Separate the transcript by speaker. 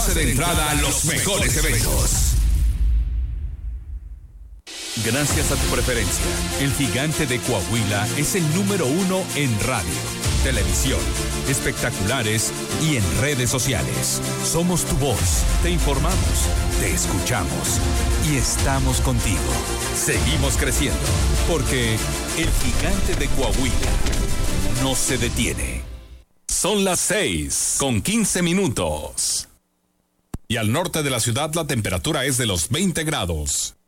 Speaker 1: De entrada a los mejores eventos. Gracias a tu preferencia, el Gigante de Coahuila es el número 1 en radio, televisión, espectaculares y en redes sociales. Somos tu voz, te informamos, te escuchamos y estamos contigo. Seguimos creciendo, porque el Gigante de Coahuila no se detiene. Son las 6:15. Y al norte de la ciudad la temperatura es de los 20 grados.